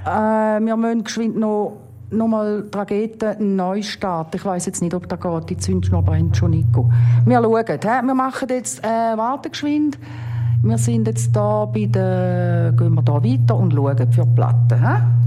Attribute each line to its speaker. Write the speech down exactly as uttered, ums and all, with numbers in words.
Speaker 1: Äh, wir müssen geschwind noch, noch mal Trageten neu starten. Ich weiss jetzt nicht, ob da geht. Die Zündschnur brennt schon nicht. Wir schauen. He? Wir machen jetzt, äh, warten geschwind. Wir sind jetzt da bei der, gehen wir da weiter und schauen für die Platte. He?